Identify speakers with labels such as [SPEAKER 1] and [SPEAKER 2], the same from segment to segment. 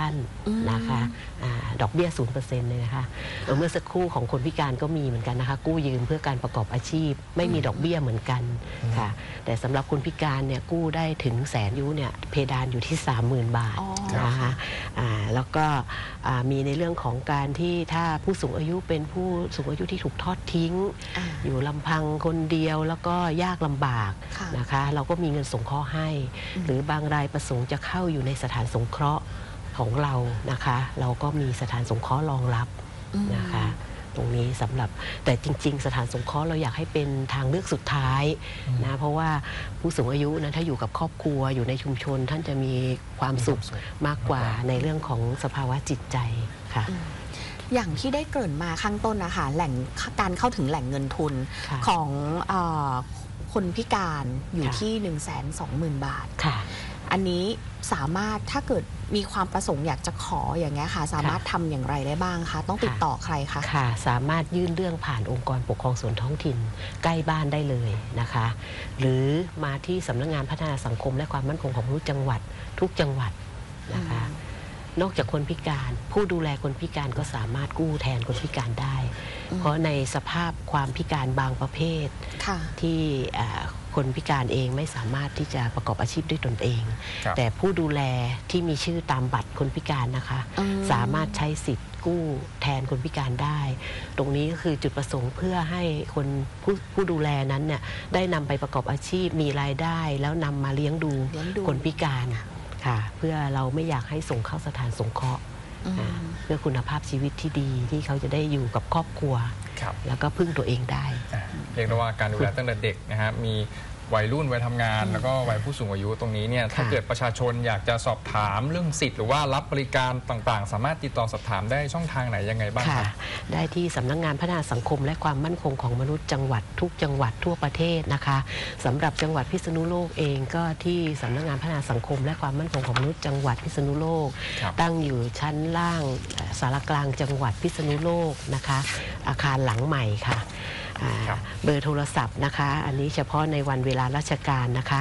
[SPEAKER 1] ท่านนะคะดอกเบี้ย 0% เลยนะคะเมื่อสักครู่ของคนพิการก็มีเหมือนกันนะคะกู้ยืมเพื่อการประกอบอาชีพไม่มีดอกเบี้ยเหมือนกันค่ะแต่สำหรับคนพิการเนี่ยกู้ได้ถึง100,000 ยูเนี่ยเพดานอยู่ที่ 30,000 บาทนะคะแล้วก็มีในเรื่องของการที่ถ้าผู้สูงอายุเป็นผู้สูงอายุที่ถูกทอดทิ้งอยู่ลำพังคนเดียวแล้วก็ยากลำบากนะคะเราก็มีเงินสงเคราะห์ให้หรือบางรายประสงค์จะเข้าอยู่ในสถานสงเคราะห์ของเรานะคะเราก็มีสถานสงเคราะห์รองรับนะคะตรงนี้สำหรับแต่จริงๆสถานสงเคราะห์เราอยากให้เป็นทางเลือกสุดท้ายนะเพราะว่าผู้สูงอายุนะถ้าอยู่กับครอบครัวอยู่ในชุมชนท่านจะมีความสุขมากกว่าในเรื่องของสภาวะจิตใจค่ะ
[SPEAKER 2] อย่างที่ได้เกริ่นมาข้างต้นนะคะแหล่งการเข้าถึงแหล่งเงินทุนของคนพิการอยู่ที่ 120,000 บาทอันนี้สามารถถ้าเกิดมีความประสงค์อยากจะขออย่างเงี้ยค่ะสามารถทำอย่างไรได้บ้างคะต้องติดต่อใครคะ
[SPEAKER 1] ค่ะสามารถยื่นเรื่องผ่านองค์กรปกครองส่วนท้องถิ่นใกล้บ้านได้เลยนะคะหรือมาที่สำนักงานพัฒนาสังคมและความมั่นคงของมนุษย์จังหวัดทุกจังหวัดนะคะนอกจากคนพิการผู้ดูแลคนพิการก็สามารถกู้แทนคนพิการได้เพราะในสภาพความพิการบางประเภทที่คนพิการเองไม่สามารถที่จะประกอบอาชีพด้วยตนเองแต่ผู้ดูแลที่มีชื่อตามบัตรคนพิการนะคะสามารถใช้สิทธิ์กู้แทนคนพิการได้ตรงนี้ก็คือจุดประสงค์เพื่อให้คนผู้ดูแลนั้นเนี่ยได้นำไปประกอบอาชีพมีรายได้แล้วนำมาเลี้ยงดูคนพิการเพื่อเราไม่อยากให้ส่งเข้าสถานสงเคราะห์เพื่อคุณภาพชีวิตที่ดีที่เขาจะได้อยู่กับครอบครัวแล้วก็พึ่งตัวเองได้
[SPEAKER 3] เรียกได้ว่าการดูแลตั้งแต่เด็กนะฮะมีวัยรุ่นวัยทำงานแล้วก็วัยผู้สูงอายุตรงนี้เนี่ยถ้าเกิดประชาชนอยากจะสอบถามเรื่องสิทธิ์หรือว่ารับบริการต่างๆสามารถติดต่อสอบถามได้ช่องทางไหนยังไงบ้างครับ
[SPEAKER 1] ได้ที่สำนักงานพัฒนาสังคมและความมั่นคงของมนุษย์จังหวัดทุกจังหวัดทั่วประเทศนะคะสำหรับจังหวัดพิษณุโลกเองก็ที่สำนักงานพัฒนาสังคมและความมั่นคงของมนุษย์จังหวัดพิษณุโลกตั้งอยู่ชั้นล่างสารกลางจังหวัดพิษณุโลกนะคะอาคารหลังใหม่ค่ะเบอร์โทรศัพท์นะคะอันนี้เฉพาะในวันเวลาราชการนะคะ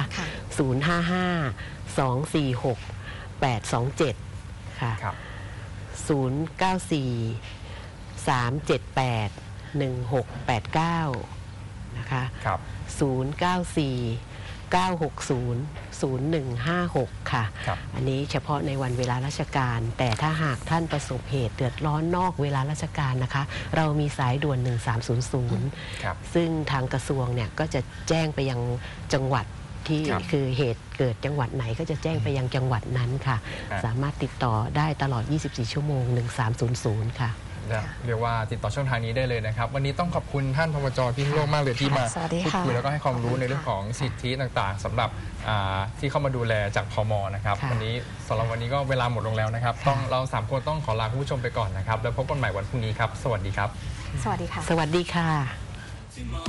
[SPEAKER 1] 055-246-827ค่ะ094-378-1689นะคะ094-960-0156ค่ะอันนี้เฉพาะในวันเวลาราชการแต่ถ้าหากท่านประสบเหตุเดือดร้อนนอกเวลาราชการนะคะเรามีสายด่วน1300ซึ่งทางกระทรวงเนี่ยก็จะแจ้งไปยังจังหวัดที่คือเหตุเกิดจังหวัดไหนก็จะแจ้งไปยังจังหวัดนั้นค่ะสามารถติดต่อได้ตลอด24 ชั่วโมง1300ค่ะ
[SPEAKER 3] เรียกว่าติดต่อช่องทางนี้ได้เลยนะครับวันนี้ต้องขอบคุณท่านพมจ.พิษณุโลกมากเลยที่มาพูดคุยแล้วก็ให้ความรู้ในเรื่องของสิทธิต่างๆสำหรับที่เข้ามาดูแลจากพม.นะครับวันนี้สำหรับวันนี้ก็เวลาหมดลงแล้วนะครับต้องเรา3 คนต้องขอลาคุณผู้ชมไปก่อนนะครับแล้วพบกันใหม่วันพรุ่งนี้ครับสวัสดีครับ
[SPEAKER 2] สวัสดีค่ะ
[SPEAKER 1] สวัสดีค่ะ